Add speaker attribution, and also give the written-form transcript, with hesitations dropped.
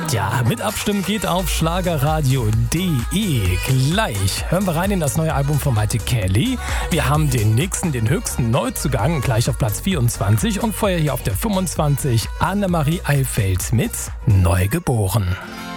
Speaker 1: Ja, mit abstimmen geht auf schlagerradio.de. Gleich hören wir rein in das neue Album von Maite Kelly. Wir haben den höchsten Neuzugang, gleich auf Platz 24 und vorher hier auf der 25 Annemarie Eifeld mit Neugeboren.